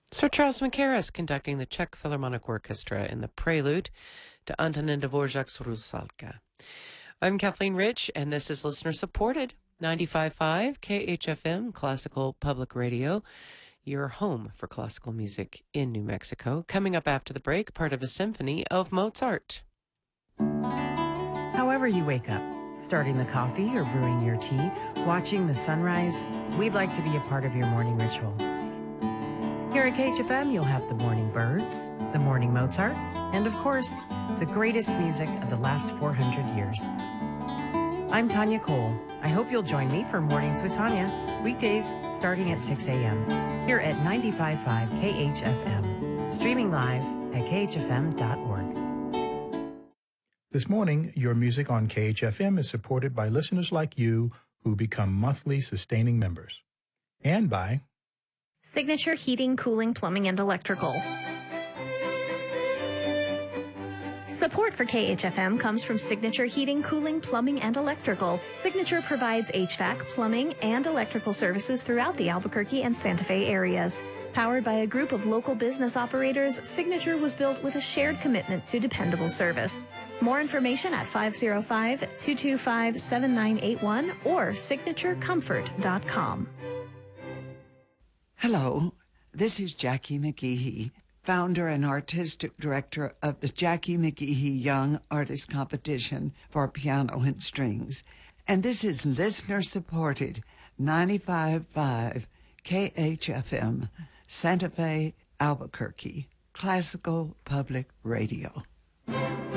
Sir Charles Mackerras conducting the Czech Philharmonic Orchestra in the prelude to Antonin Dvorak's Rusalka. I'm Kathleen Rich, and this is listener-supported 95.5 KHFM Classical Public Radio, your home for classical music in New Mexico. Coming up after the break, part of a symphony of Mozart. However you wake up, starting the coffee or brewing your tea, watching the sunrise, we'd like to be a part of your morning ritual. Here at KHFM, you'll have the morning birds, the morning Mozart, and of course, the greatest music of the last 400 years. I'm Tanya Cole. I hope you'll join me for Mornings with Tanya, weekdays starting at 6 a.m. here at 95.5 KHFM, streaming live at khfm.org. This morning, your music on KHFM is supported by listeners like you who become monthly sustaining members, and by Signature Heating, Cooling, Plumbing, and Electrical. Support for KHFM comes from Signature Heating, Cooling, Plumbing, and Electrical. Signature provides HVAC, plumbing, and electrical services throughout the Albuquerque and Santa Fe areas. Powered by a group of local business operators, Signature was built with a shared commitment to dependable service. More information at 505-225-7981 or signaturecomfort.com. Hello, this is Jackie McGehee, founder and artistic director of the Jackie McGehee Young Artist Competition for Piano and Strings. And this is listener-supported 95.5 KHFM, Santa Fe, Albuquerque, Classical Public Radio.